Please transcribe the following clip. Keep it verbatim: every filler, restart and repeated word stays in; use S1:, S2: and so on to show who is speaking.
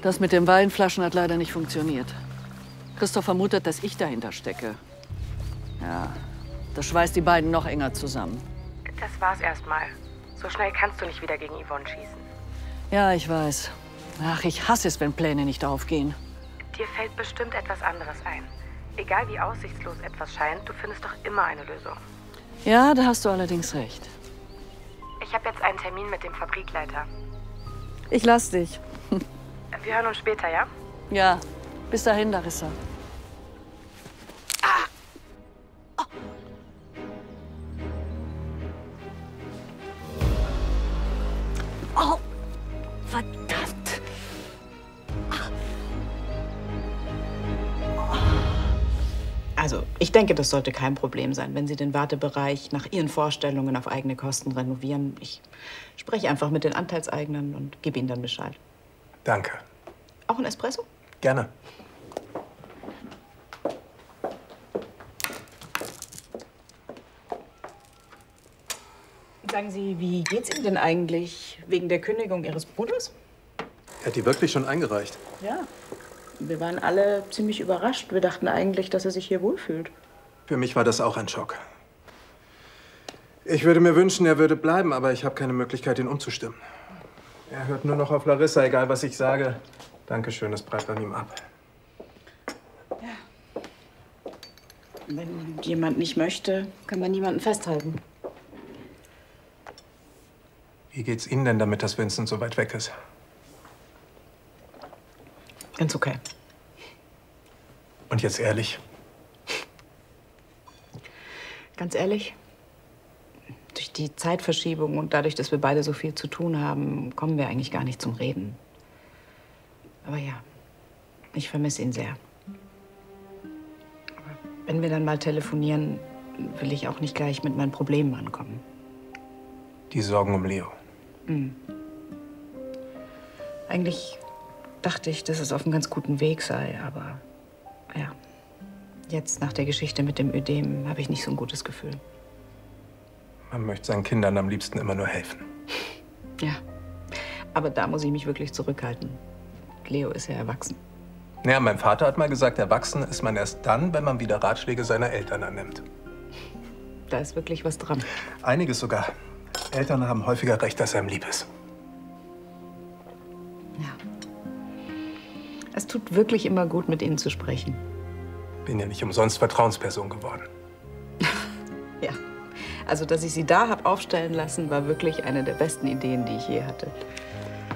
S1: Das mit den Weinflaschen hat leider nicht funktioniert. Christoph vermutet, dass ich dahinter stecke. Ja, das schweißt die beiden noch enger zusammen.
S2: Das war's erstmal. So schnell kannst du nicht wieder gegen Yvonne schießen.
S1: Ja, ich weiß. Ach, ich hasse es, wenn Pläne nicht aufgehen.
S2: Dir fällt bestimmt etwas anderes ein. Egal wie aussichtslos etwas scheint, du findest doch immer eine Lösung.
S1: Ja, da hast du allerdings recht.
S2: Ich habe jetzt einen Termin mit dem Fabrikleiter.
S1: Ich lass dich.
S2: Wir hören uns später, ja?
S1: Ja, bis dahin, Larissa. Ah. Oh. Oh, verdammt.
S3: Also, ich denke, das sollte kein Problem sein, wenn Sie den Wartebereich nach Ihren Vorstellungen auf eigene Kosten renovieren. Ich spreche einfach mit den Anteilseignern und gebe Ihnen dann Bescheid.
S4: Danke.
S3: Auch ein Espresso?
S4: Gerne.
S3: Sagen Sie, wie geht's Ihnen denn eigentlich wegen der Kündigung Ihres Bruders?
S4: Er hat die wirklich schon eingereicht?
S3: Ja. Wir waren alle ziemlich überrascht. Wir dachten eigentlich, dass er sich hier wohlfühlt.
S4: Für mich war das auch ein Schock. Ich würde mir wünschen, er würde bleiben, aber ich habe keine Möglichkeit, ihn umzustimmen. Er hört nur noch auf Larissa, egal was ich sage. Dankeschön, das prallt an ihm ab.
S3: Ja. Wenn jemand nicht möchte, kann man niemanden festhalten.
S4: Wie geht's Ihnen denn damit, dass Vincent so weit weg ist?
S3: Ganz okay.
S4: Und jetzt ehrlich?
S3: Ganz ehrlich, durch die Zeitverschiebung und dadurch, dass wir beide so viel zu tun haben, kommen wir eigentlich gar nicht zum Reden. Aber ja, ich vermisse ihn sehr. Aber wenn wir dann mal telefonieren, will ich auch nicht gleich mit meinen Problemen ankommen.
S4: Die Sorgen um Leo.
S3: Mhm. Eigentlich dachte ich, dass es auf einem ganz guten Weg sei, aber ja, jetzt nach der Geschichte mit dem Ödem habe ich nicht so ein gutes Gefühl.
S4: Man möchte seinen Kindern am liebsten immer nur helfen.
S3: Ja, aber da muss ich mich wirklich zurückhalten. Leo ist ja erwachsen.
S4: Ja, mein Vater hat mal gesagt, erwachsen ist man erst dann, wenn man wieder Ratschläge seiner Eltern annimmt.
S3: Da ist wirklich was dran.
S4: Einiges sogar. Eltern haben häufiger recht, als einem lieb ist.
S3: Ja. Es tut wirklich immer gut, mit Ihnen zu sprechen.
S4: Bin ja nicht umsonst Vertrauensperson geworden.
S3: Ja. Also, dass ich Sie da habe aufstellen lassen, war wirklich eine der besten Ideen, die ich je hatte.